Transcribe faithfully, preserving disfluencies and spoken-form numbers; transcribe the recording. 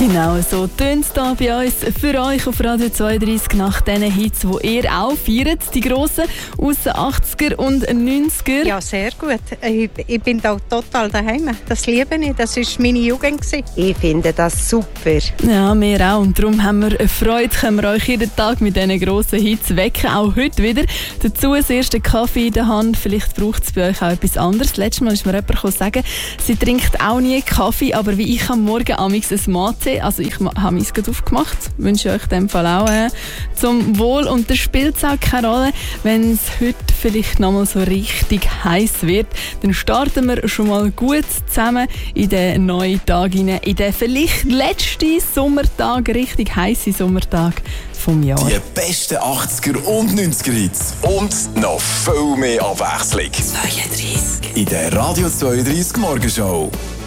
Genau, so tönt es hier bei uns für euch auf Radio zweiunddreißig nach diesen Hits, die ihr auch feiert, die grossen aus den achtziger und neunziger. Ja, sehr gut. Ich, ich bin da total daheim. Das liebe ich, das war meine Jugend. Ich finde das super. Ja, wir auch. Und darum haben wir eine Freude, können wir euch jeden Tag mit diesen grossen Hits wecken, auch heute wieder. Dazu das erste Kaffee in der Hand. Vielleicht braucht es bei euch auch etwas anderes. Letztes Mal ist mir jemand sagen, sie trinkt auch nie Kaffee, aber wie ich am Morgen amigs ein Mate. Also ich habe meins gerade aufgemacht. Ich wünsche euch in dem Fall auch äh, zum Wohl. Und da spielt es auch keine Rolle, wenn es heute vielleicht noch mal so richtig heiß wird. Dann starten wir schon mal gut zusammen in den neuen Tag hinein. In den vielleicht letzten Sommertag, richtig heißen Sommertag vom Jahr. Die besten achtziger und neunziger Hits und noch viel mehr Abwechslung. zweiunddreißig. In der Radio zweiunddreißig Morgenshow.